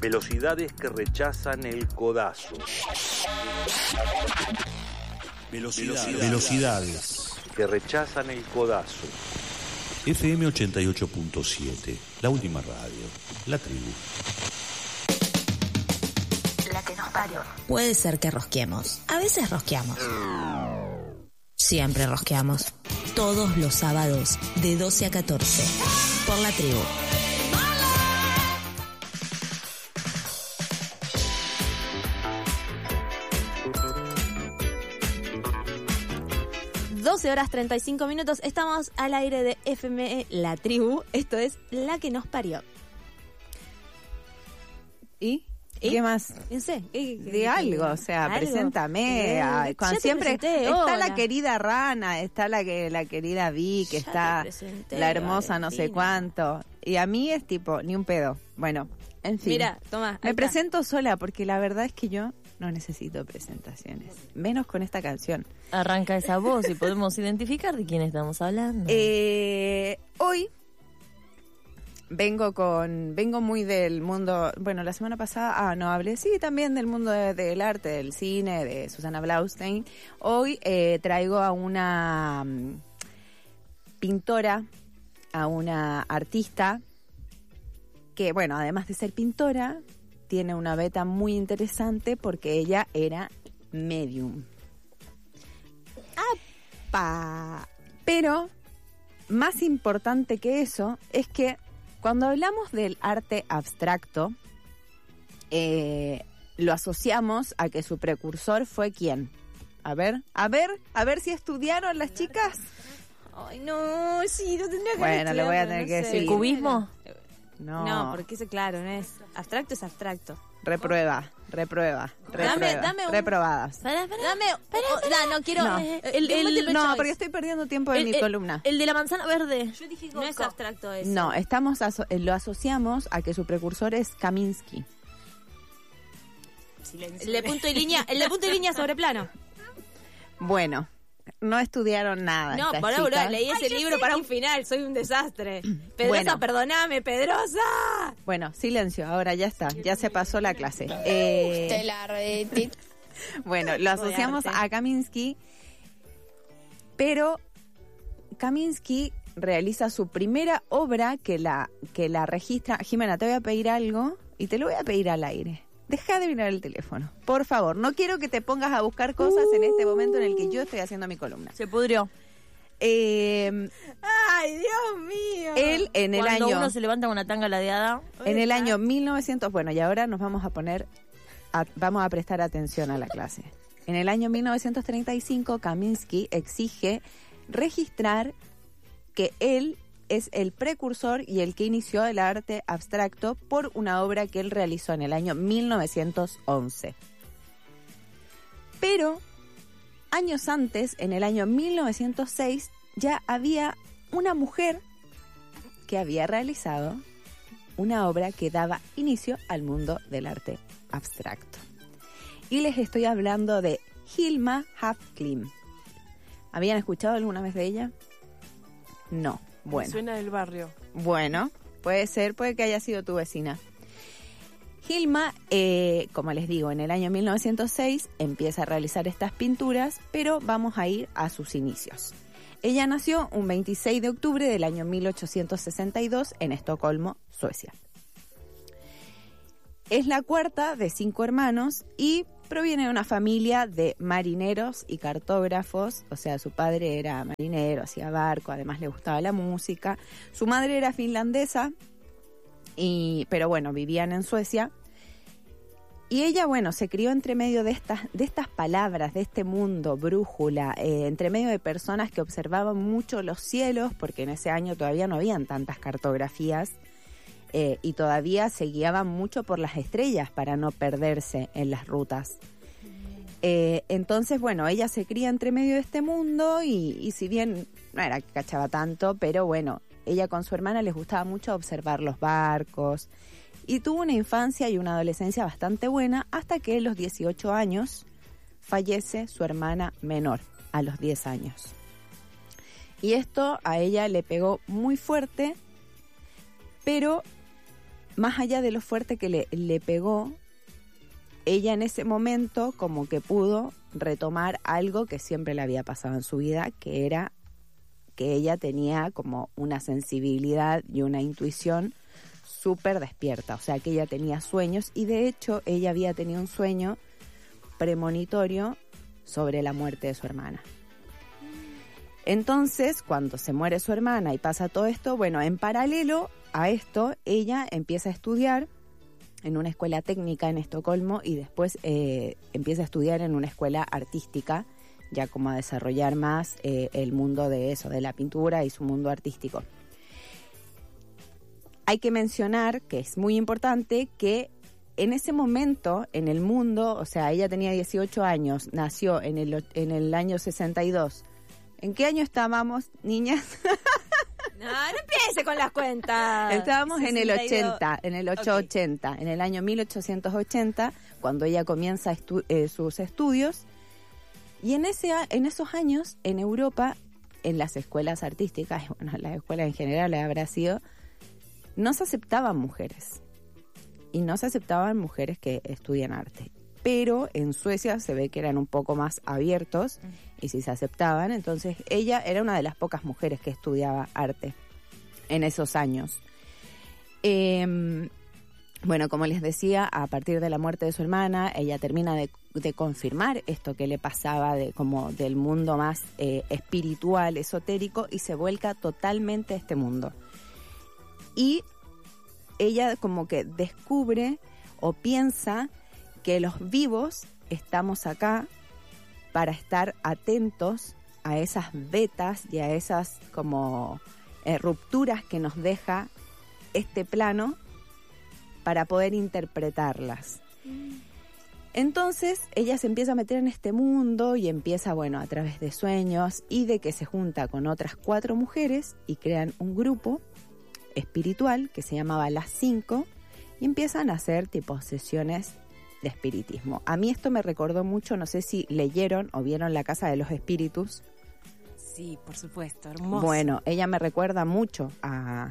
Velocidades que rechazan el codazo. Velocidades que rechazan el codazo. FM 88.7, la última radio, la tribu. La que nos parió. Puede ser que rosqueemos. A veces rosqueamos. Siempre rosqueamos. Todos los sábados de 12 a 14. Por la tribu. 12:35. Estamos al aire de FM La Tribu. Esto es La que nos parió. ¿Y? ¿Qué más? No sé. De algo, o sea, ¿algo? Preséntame. Cuando siempre está la querida Rana, está la querida Vi, que está la hermosa Valentina. No sé cuánto. Y a mí es tipo, ni un pedo. Bueno, en fin. Mira, toma. Me presento sola porque la verdad es que yo no necesito presentaciones. Menos con esta canción. Arranca esa voz y podemos identificar de quién estamos hablando. Hoy vengo muy del mundo, bueno, la semana pasada, no hablé, sí, también del mundo del arte, del cine, de Susana Blaustein. Hoy traigo a una pintora, a una artista, que, bueno, además de ser pintora, tiene una beta muy interesante porque ella era medium. ¡Apa! Pero, más importante que eso, es que cuando hablamos del arte abstracto, lo asociamos a que su precursor fue ¿quién? A ver si estudiaron las chicas. Ay, no, sí, no tendría que Bueno, le voy a tener que decir. ¿El cubismo? No, porque ese, claro, no es abstracto, es abstracto. Reprueba. Dame reprobadas. No quiero. No, porque estoy perdiendo tiempo en mi columna. El de la manzana verde. Yo dije no es abstracto eso. No, lo asociamos a que su precursor es Kaminsky. El de punto y línea sobre plano. Bueno, no estudiaron nada. No, por ahora leí ese libro para un final, soy un desastre. Pedrosa, bueno. Perdóname, Pedrosa. Bueno, silencio, ahora ya está, ya se pasó la clase. Bueno, lo asociamos a Kaminsky, pero Kaminsky realiza su primera obra que la registra. Jimena, te voy a pedir algo y te lo voy a pedir al aire. Deja de mirar el teléfono, por favor. No quiero que te pongas a buscar cosas en este momento en el que yo estoy haciendo mi columna. Se pudrió. Ay, Dios mío. Él en el Cuando año... uno se levanta con una tanga ladeada. En el año 1900... Bueno, y ahora nos vamos a vamos a prestar atención a la clase. En el año 1935, Kaminsky exige registrar que él es el precursor y el que inició el arte abstracto por una obra que él realizó en el año 1911. Pero años antes, en el año 1906, ya había una mujer que había realizado una obra que daba inicio al mundo del arte abstracto. Y les estoy hablando de Hilma af Klint. ¿Habían escuchado alguna vez de ella? No. Bueno. Suena del barrio. Bueno, puede que haya sido tu vecina. Hilma, como les digo, en el año 1906 empieza a realizar estas pinturas, pero vamos a ir a sus inicios. Ella nació un 26 de octubre del año 1862 en Estocolmo, Suecia. Es la cuarta de 5 hermanos y proviene de una familia de marineros y cartógrafos, o sea, su padre era marinero, hacía barco, además le gustaba la música. Su madre era finlandesa, pero bueno, vivían en Suecia. Y ella, bueno, se crió entre medio de estas palabras, de este mundo, brújula, entre medio de personas que observaban mucho los cielos, porque en ese año todavía no habían tantas cartografías, y todavía se guiaban mucho por las estrellas para no perderse en las rutas. Entonces, bueno, ella se cría entre medio de este mundo y si bien no era que cachaba tanto, pero bueno, ella con su hermana les gustaba mucho observar los barcos y tuvo una infancia y una adolescencia bastante buena hasta que a los 18 años fallece su hermana menor, a los 10 años. Y esto a ella le pegó muy fuerte, pero más allá de lo fuerte que le pegó, ella en ese momento como que pudo retomar algo que siempre le había pasado en su vida, que era que ella tenía como una sensibilidad y una intuición súper despierta, o sea que ella tenía sueños, y de hecho ella había tenido un sueño premonitorio sobre la muerte de su hermana. Entonces, cuando se muere su hermana y pasa todo esto, bueno, en paralelo a esto, ella empieza a estudiar en una escuela técnica en Estocolmo y después empieza a estudiar en una escuela artística, ya como a desarrollar más el mundo de eso, de la pintura y su mundo artístico. Hay que mencionar, que es muy importante, que en ese momento, en el mundo, o sea, ella tenía 18 años, nació en el año 62. ¿En qué año estábamos, niñas? No empiece con las cuentas. Estábamos 62. en el 80, en el 880, Okay. en el año 1880, cuando ella comienza sus estudios. Y en esos años, en Europa, en las escuelas artísticas, bueno, las escuelas en general habrá sido, no se aceptaban mujeres. Y no se aceptaban mujeres que estudian arte. Pero en Suecia se ve que eran un poco más abiertos y sí se aceptaban. Entonces ella era una de las pocas mujeres que estudiaba arte en esos años. Bueno, como les decía, a partir de la muerte de su hermana, ella termina de confirmar esto que le pasaba como del mundo más espiritual, esotérico, y se vuelca totalmente a este mundo. Y ella como que descubre o piensa que los vivos estamos acá para estar atentos a esas vetas y a esas como rupturas que nos deja este plano para poder interpretarlas. Entonces ella se empieza a meter en este mundo y empieza, bueno, a través de sueños y de que se junta con otras 4 mujeres y crean un grupo espiritual que se llamaba Las 5 y empiezan a hacer tipo sesiones de espiritismo. A mí esto me recordó mucho, no sé si leyeron o vieron La Casa de los Espíritus. Sí, por supuesto, hermoso. Bueno, ella me recuerda mucho a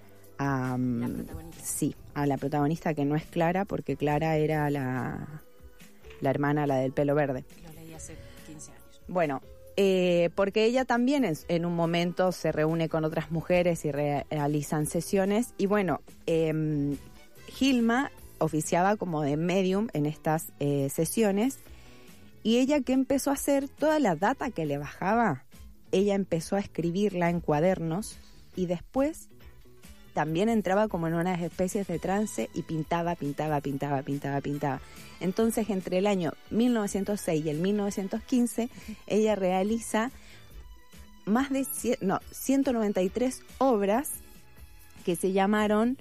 la protagonista. Sí, a la protagonista, que no es Clara, porque Clara era la hermana, la del pelo verde. Lo leí hace 15 años. Bueno, porque ella también en un momento se reúne con otras mujeres y realizan sesiones. Y bueno, Hilma oficiaba como de medium en estas sesiones, y ella, ¿qué empezó a hacer? Toda la data que le bajaba, ella empezó a escribirla en cuadernos, y después también entraba como en unas especies de trance y pintaba. Entonces, entre el año 1906 y el 1915, ella realiza más de 193 obras que se llamaron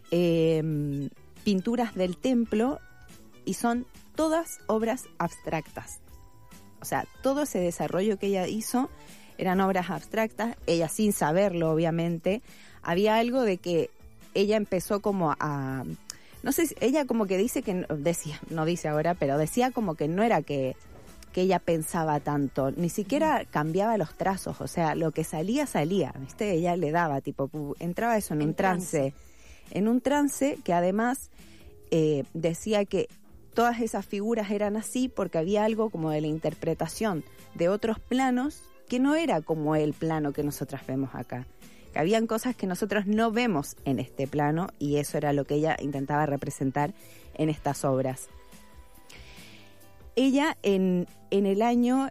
Pinturas del Templo, y son todas obras abstractas. O sea, todo ese desarrollo que ella hizo eran obras abstractas, ella sin saberlo, obviamente. Había algo de que ella empezó como a... No sé, ella como que dice que... no dice ahora, pero decía como que no era que ella pensaba tanto, ni siquiera cambiaba los trazos, o sea, lo que salía, ¿viste? Ella le daba, tipo, entraba eso en un trance. En un trance que además decía que todas esas figuras eran así porque había algo como de la interpretación de otros planos que no era como el plano que nosotras vemos acá. Que habían cosas que nosotros no vemos en este plano, y eso era lo que ella intentaba representar en estas obras. Ella en el año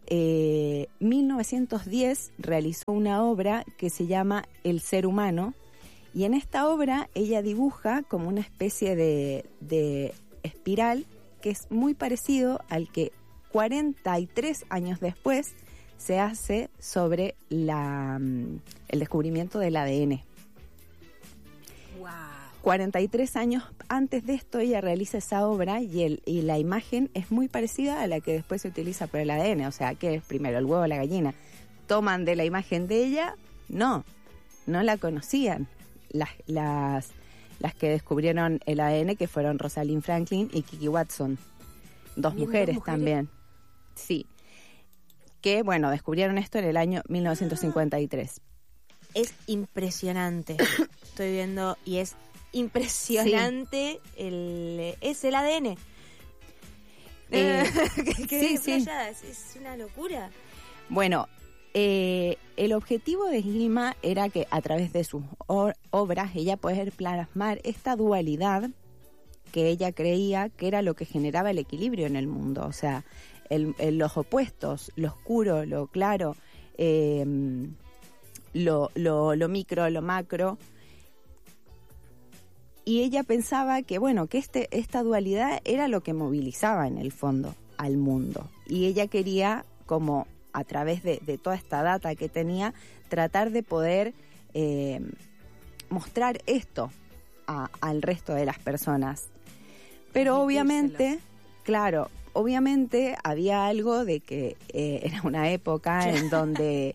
1910 realizó una obra que se llama El ser humano, y en esta obra ella dibuja como una especie de espiral que es muy parecido al que 43 años después se hace sobre el descubrimiento del ADN. Wow. 43 años antes de esto ella realiza esa obra, y la imagen es muy parecida a la que después se utiliza para el ADN. O sea, ¿qué es primero, el huevo o la gallina? ¿Toman de la imagen de ella? No la conocían las que descubrieron el ADN, que fueron Rosalind Franklin y Kiki Watson. Dos mujeres también. Sí. Que, bueno, descubrieron esto en el año 1953. Es impresionante. Estoy viendo y es impresionante. Es el ADN. Sí, sí. Es una locura. Bueno, el objetivo de Hilma era que a través de sus obras ella poder plasmar esta dualidad que ella creía que era lo que generaba el equilibrio en el mundo, o sea, los opuestos, lo oscuro, lo claro, lo micro, lo macro. Y ella pensaba que, bueno, que esta dualidad era lo que movilizaba en el fondo al mundo. Y ella quería, como a través de toda esta data que tenía, tratar de poder mostrar esto al resto de las personas. Pero obviamente, claro, obviamente había algo de que era una época en donde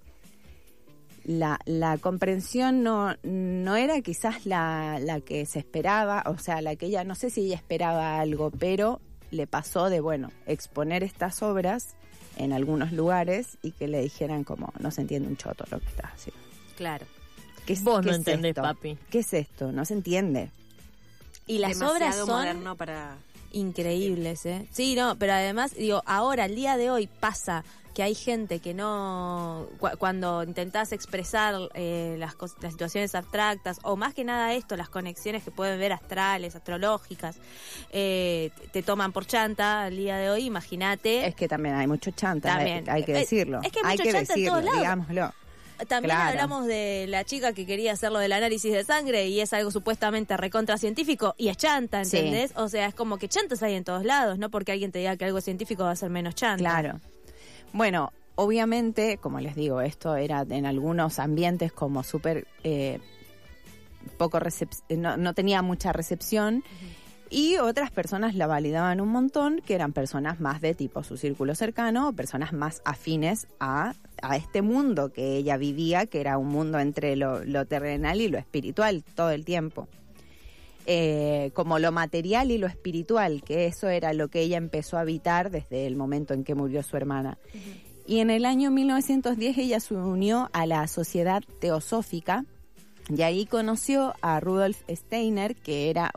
la comprensión no era quizás la que se esperaba, o sea, la que ella, no sé si ella esperaba algo, pero le pasó de, bueno, exponer estas obras en algunos lugares y que le dijeran como, no se entiende un choto lo que estás haciendo. Claro. Vos no entendés, papi. ¿Qué es esto? No se entiende. Y las obras son moderno para... increíbles, ¿eh? Sí, no, pero además, digo, ahora, el día de hoy pasa que hay gente que no... cuando intentás expresar las situaciones abstractas, o más que nada esto, las conexiones que pueden ver astrales, astrológicas, te toman por chanta el día de hoy, imagínate. Es que también hay mucho chanta, También. hay que decirlo. Es que hay mucho chanta en todos lados. Digámoslo. También Claro. hablamos de la chica que quería hacerlo del análisis de sangre y es algo supuestamente recontra científico y es chanta, ¿entendés? Sí. O sea, es como que chantas hay en todos lados, no porque alguien te diga que algo es científico va a ser menos chanta. Claro. Bueno, obviamente, como les digo, esto era en algunos ambientes como súper poco no tenía mucha recepción. Y otras personas la validaban un montón, que eran personas más de tipo su círculo cercano, o personas más afines a este mundo que ella vivía, que era un mundo entre lo terrenal y lo espiritual todo el tiempo. Como lo material y lo espiritual, que eso era lo que ella empezó a habitar desde el momento en que murió su hermana. Y en el año 1910 ella se unió a la Sociedad Teosófica y ahí conoció a Rudolf Steiner, que era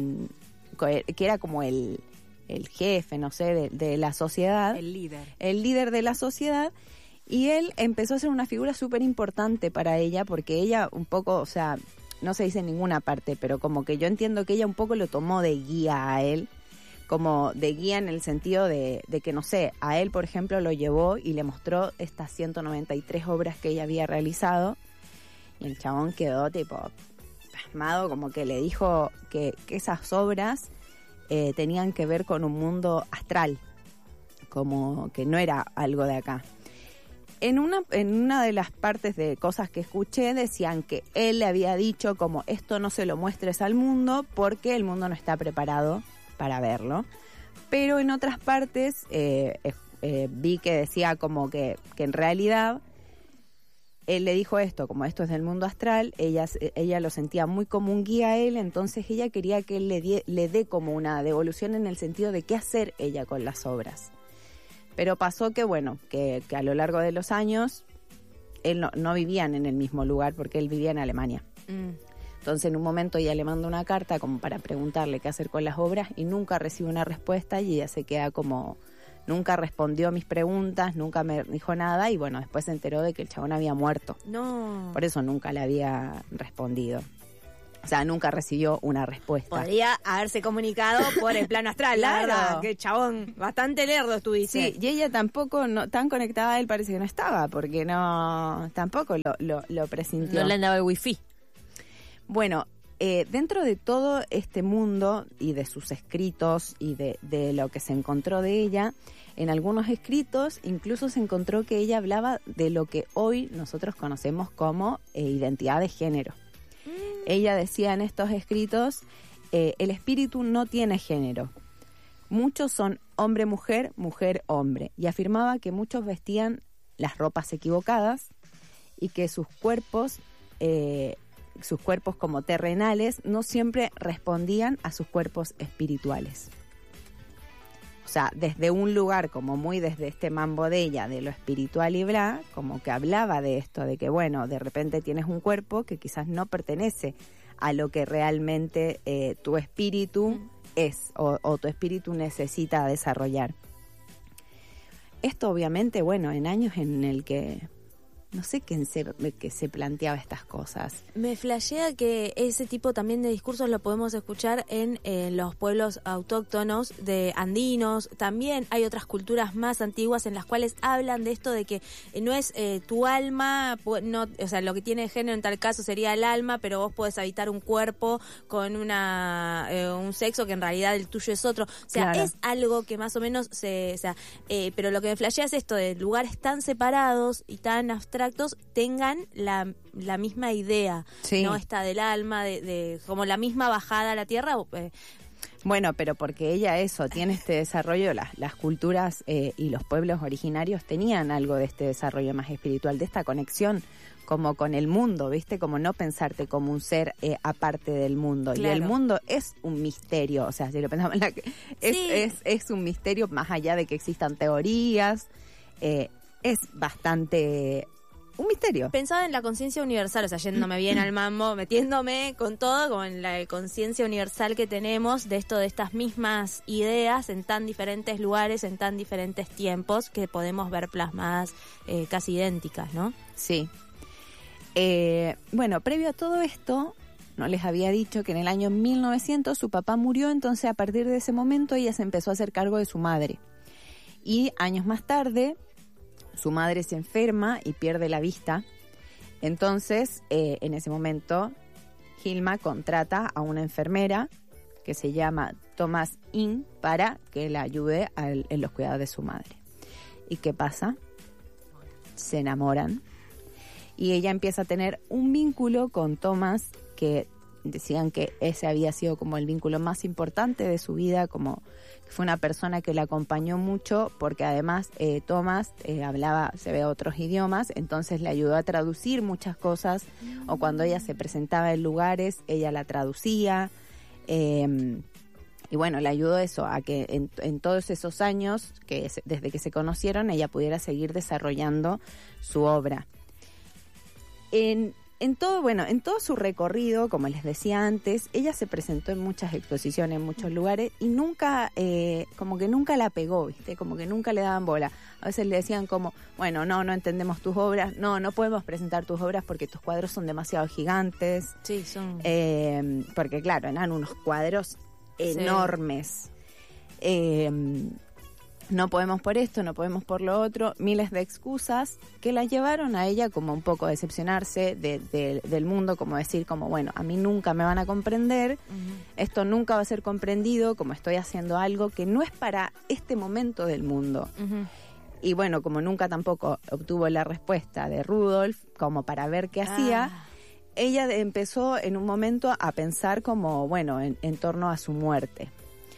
como el jefe, no sé, de la sociedad. El líder. El líder de la sociedad. Y él empezó a ser una figura súper importante para ella, porque ella un poco, o sea, no se dice en ninguna parte, pero como que yo entiendo que ella un poco lo tomó de guía a él, como de guía en el sentido de que, no sé, a él, por ejemplo, lo llevó y le mostró estas 193 obras que ella había realizado. Y el chabón quedó tipo pasmado, como que le dijo que esas obras tenían que ver con un mundo astral, como que no era algo de acá. En una de las partes de cosas que escuché decían que él le había dicho como esto no se lo muestres al mundo porque el mundo no está preparado para verlo. Pero en otras partes vi que decía como que en realidad él le dijo esto, como esto es del mundo astral, ella lo sentía muy como un guía a él, entonces ella quería que él le dé como una devolución en el sentido de qué hacer ella con las obras. Pero pasó que, bueno, que a lo largo de los años, él no vivían en el mismo lugar porque él vivía en Alemania. Entonces en un momento ella le manda una carta como para preguntarle qué hacer con las obras y nunca recibe una respuesta y ella se queda como, nunca respondió a mis preguntas, nunca me dijo nada y bueno, después se enteró de que el chabón había muerto. No. Por eso nunca le había respondido. O sea, nunca recibió una respuesta. Podría haberse comunicado por el plano astral, la Claro. verdad. Qué chabón, bastante lerdo estuviste. Sí, y ella tampoco, tan conectada a él parece que no estaba, porque tampoco lo presintió. No le andaba el wifi. Bueno, dentro de todo este mundo y de sus escritos y de lo que se encontró de ella, en algunos escritos incluso se encontró que ella hablaba de lo que hoy nosotros conocemos como identidad de género. Ella decía en estos escritos, el espíritu no tiene género. Muchos son hombre-mujer, mujer-hombre. Y afirmaba que muchos vestían las ropas equivocadas y que sus cuerpos como terrenales no siempre respondían a sus cuerpos espirituales. O sea, desde un lugar como muy desde este mambo de ella, de lo espiritual y bla, como que hablaba de esto, de que bueno, de repente tienes un cuerpo que quizás no pertenece a lo que realmente tu espíritu es o tu espíritu necesita desarrollar. Esto obviamente, bueno, en años en el que no sé quién que se planteaba estas cosas. Me flashea que ese tipo también de discursos lo podemos escuchar en los pueblos autóctonos de andinos. También hay otras culturas más antiguas en las cuales hablan de esto de que no es tu alma, no, o sea, lo que tiene género en tal caso sería el alma, pero vos podés habitar un cuerpo con un sexo que en realidad el tuyo es otro. O sea, claro, es algo que más o menos pero lo que me flashea es esto de lugares tan separados y tan abstractos tengan la misma idea, sí, no esta del alma, de como la misma bajada a la tierra. Bueno, pero porque ella tiene este desarrollo, las culturas y los pueblos originarios tenían algo de este desarrollo más espiritual, de esta conexión como con el mundo, ¿viste? Como no pensarte como un ser aparte del mundo. Claro. Y el mundo es un misterio, o sea, si lo pensamos, es un misterio más allá de que existan teorías, es bastante un misterio. Pensaba en la conciencia universal, o sea, yéndome bien al mambo, metiéndome con todo, con la conciencia universal que tenemos de estas mismas ideas en tan diferentes lugares, en tan diferentes tiempos, que podemos ver plasmadas casi idénticas, ¿no? Sí. Bueno, previo a todo esto, no les había dicho que en el año 1900 su papá murió, entonces a partir de ese momento ella se empezó a hacer cargo de su madre. Y años más tarde, su madre se enferma y pierde la vista. Entonces, en ese momento, Hilma contrata a una enfermera que se llama Thomas Inn para que la ayude en los cuidados de su madre. ¿Y qué pasa? Se enamoran. Y ella empieza a tener un vínculo con Thomas que decían que ese había sido como el vínculo más importante de su vida, como fue una persona que la acompañó mucho porque además Thomas hablaba, se ve, otros idiomas, entonces le ayudó a traducir muchas cosas, o cuando ella se presentaba en lugares, ella la traducía, y bueno, le ayudó eso, a que en todos esos años, desde que se conocieron, ella pudiera seguir desarrollando su obra. En todo su recorrido, como les decía antes, ella se presentó en muchas exposiciones, en muchos lugares, y nunca, como que nunca la pegó, ¿viste? Como que nunca le daban bola. A veces le decían como, bueno, no entendemos tus obras, no podemos presentar tus obras porque tus cuadros son demasiado gigantes. Sí, son. Porque claro, eran unos cuadros enormes. No podemos por esto, no podemos por lo otro, miles de excusas que la llevaron a ella como un poco a decepcionarse del mundo, como decir como, bueno, a mí nunca me van a comprender, esto nunca va a ser comprendido, como estoy haciendo algo que no es para este momento del mundo. Y bueno, como nunca tampoco obtuvo la respuesta de Rudolf, como para ver qué hacía, ella empezó en un momento a pensar como, bueno, en torno a su muerte.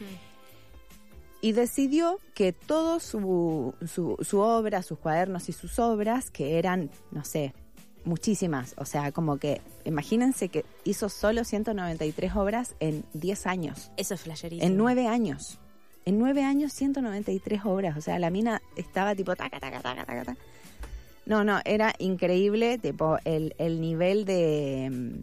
Y decidió que todo su obra, sus cuadernos y sus obras, que eran, no sé, muchísimas, o sea, como que, imagínense que hizo solo 193 obras en 10 años. Eso es flasherísimo. En 9 años. En 9 años, 193 obras, o sea, la mina estaba tipo taca. No, era increíble, tipo, el nivel de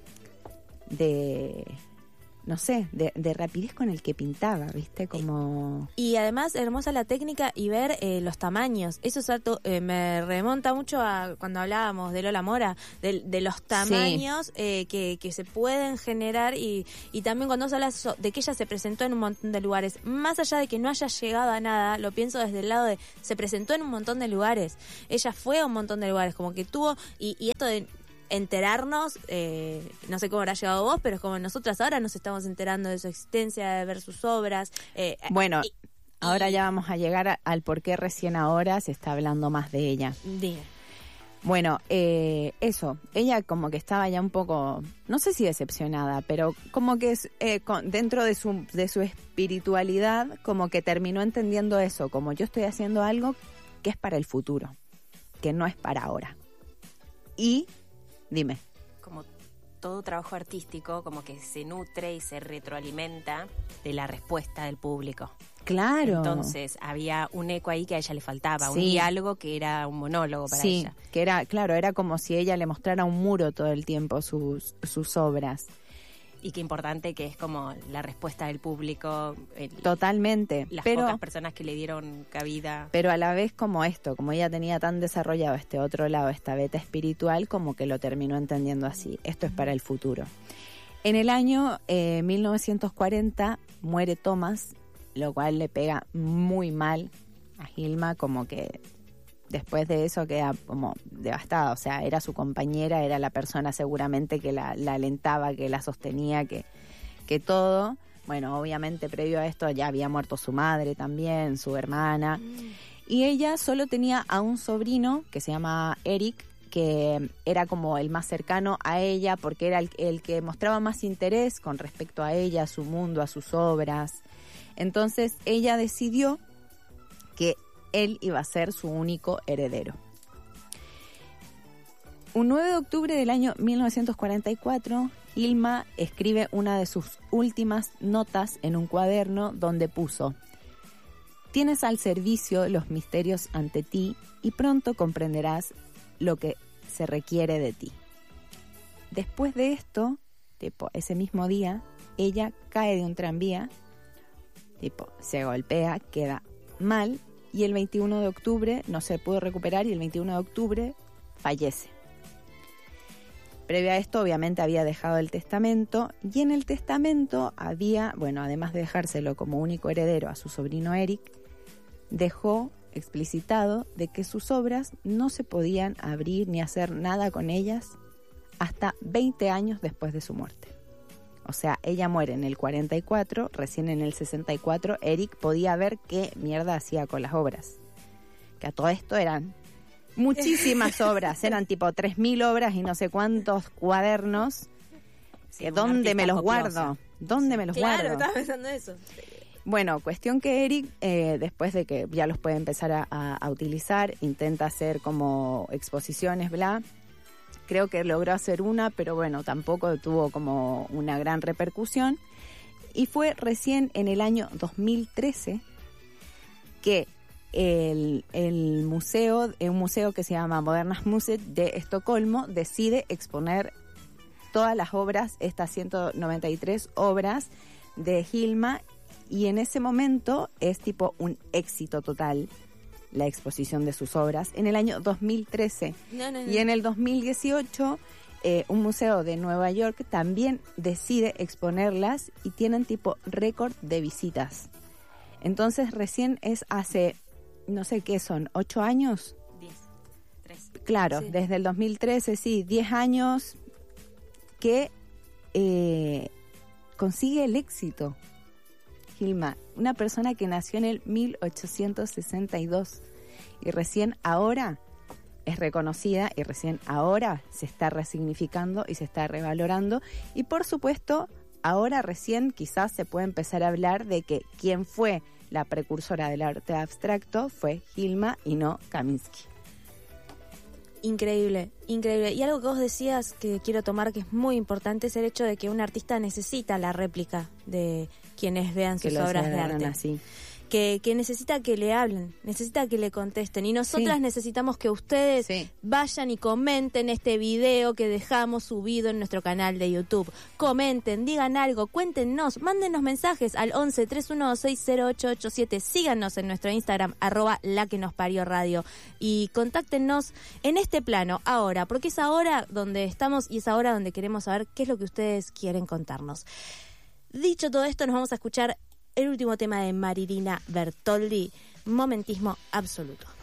no sé, de rapidez con el que pintaba, ¿viste? Como... Y además, hermosa la técnica y ver los tamaños. Eso es alto, me remonta mucho a cuando hablábamos de Lola Mora, de los tamaños que se pueden generar y también cuando se habla de que ella se presentó en un montón de lugares. Más allá de que no haya llegado a nada, lo pienso desde el lado de se presentó en un montón de lugares. Ella fue a un montón de lugares, como que tuvo... Y esto de... enterarnos, no sé cómo habrá llegado vos, pero es como nosotras ahora nos estamos enterando de su existencia, de ver sus obras. Bueno, ahora ya vamos a llegar al por qué recién ahora se está hablando más de ella. Diga. Bueno, eso, ella como que estaba ya un poco, no sé si decepcionada, pero como que dentro de su espiritualidad, como que terminó entendiendo eso, como yo estoy haciendo algo que es para el futuro, que no es para ahora. Y dime. Como todo trabajo artístico, como que se nutre y se retroalimenta de la respuesta del público. Claro. Entonces había un eco ahí que a ella le faltaba, un Sí. diálogo que era un monólogo para Sí, ella. que era, claro, era como si ella le mostrara un muro todo el tiempo sus obras. Y qué importante que es como la respuesta del público, Totalmente. las pero, pocas personas que le dieron cabida. pero a la vez como ella tenía tan desarrollado este otro lado, esta beta espiritual, como que lo terminó entendiendo así. Esto es para el futuro. En el año 1940 muere Thomas, lo cual le pega muy mal a Hilma, como que después de eso queda como devastada. O sea, era su compañera, era la persona seguramente que la alentaba, que la sostenía, que todo. Bueno, obviamente previo a esto ya había muerto su madre también, su hermana. Y ella solo tenía a un sobrino que se llama Eric, que era como el más cercano a ella porque era el que mostraba más interés con respecto a ella, a su mundo, a sus obras. Entonces ella decidió que él iba a ser su único heredero. Un 9 de octubre del año 1944, Hilma escribe una de sus últimas notas en un cuaderno donde puso: «Tienes al servicio los misterios ante ti y pronto comprenderás lo que se requiere de ti». Después de esto, ese mismo día, ella cae de un tranvía, se golpea, queda mal, y el 21 de octubre no se pudo recuperar y el 21 de octubre fallece. Previo a esto, obviamente, había dejado el testamento, y en el testamento había, además de dejárselo como único heredero a su sobrino Eric, dejó explicitado de que sus obras no se podían abrir ni hacer nada con ellas hasta 20 años después de su muerte. O sea, ella muere en el 44, recién en el 64 Eric podía ver qué mierda hacía con las obras. Que a todo esto eran muchísimas obras, eran tipo 3.000 obras y no sé cuántos cuadernos. Sí, ¿Dónde me los copiosa. guardo? ¿Dónde me los guardo? Claro, estaba pensando eso. Bueno, cuestión que Eric, después de que ya los puede empezar a utilizar, intenta hacer como exposiciones, bla. Creo que logró hacer una, pero tampoco tuvo como una gran repercusión. Y fue recién en el año 2013 que un museo que se llama Modernas Museet de Estocolmo decide exponer todas las obras, estas 193 obras de Hilma, y en ese momento es tipo un éxito total la exposición de sus obras en el año 2013. No. Y en el 2018 un museo de Nueva York también decide exponerlas y tienen tipo récord de visitas. Entonces recién es hace, no sé qué son, 8 años. 10, 3. Claro, Sí. desde el 2013, sí, 10 años que consigue el éxito. Hilma, una persona que nació en el 1862 y recién ahora es reconocida y recién ahora se está resignificando y se está revalorando, y por supuesto ahora recién quizás se puede empezar a hablar de que quien fue la precursora del arte abstracto fue Hilma y no Kaminsky. Increíble, increíble. Y algo que vos decías que quiero tomar que es muy importante es el hecho de que un artista necesita la réplica de quienes vean sus obras de arte. Así. Que necesita que le hablen, necesita que le contesten. Y nosotras Sí. necesitamos que ustedes Sí. vayan y comenten este video que dejamos subido en nuestro canal de YouTube. Comenten, digan algo, cuéntenos, mándenos mensajes al 11 3126 0887. Síganos en nuestro Instagram, @laquenosparió_radio. Y contáctenos en este plano, ahora, porque es ahora donde estamos y es ahora donde queremos saber qué es lo que ustedes quieren contarnos. Dicho todo esto, nos vamos a escuchar el último tema de Marilina Bertoldi, Momentismo Absoluto.